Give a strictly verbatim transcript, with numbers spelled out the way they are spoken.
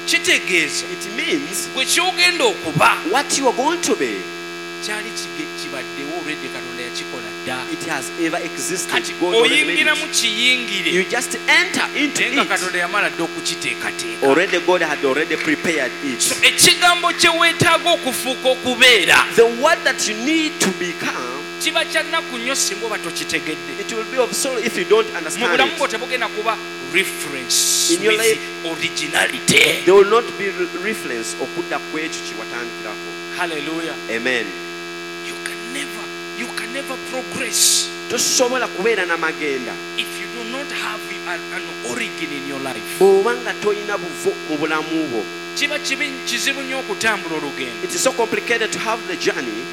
kitegeeza It means gwe kyogenda okuba what you are going to be, kyali kibaddewo already Katonda yakikola dda. it has ever existed. Kati God already made oyingira mu it. kiyingire You just enter into naye nga it. Katonda yamala dda okukiteekateeka. Already God had already prepared So it. ekigambo kye weetaaga okufuuka okubeera The word that you need to become, kiba kya nnaku nnyo singa oba tokitegedde. it will be of sorrow if you don't Mu understand bulamu bwo it. tebugenda kuba reference In your with life- originality. There will not be re- reference okudda ku ekyo kye watandikirako. Hallelujah. Amen. You can never, you can never progress Tosobola kubeera n'amagenda if you do not have an, an origin in your life. bw'oba nga tolina buvo mu bulamu bwo. Kiba kibi kizibu nnyo okutambula olugendo. It is so complicated to have the journey